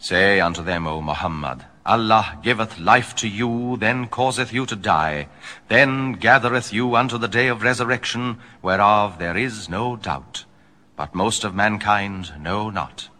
Say unto them, O Muhammad, Allah giveth life to you, then causeth you to die, then gathereth you unto the day of resurrection, whereof there is no doubt. But most of mankind know not.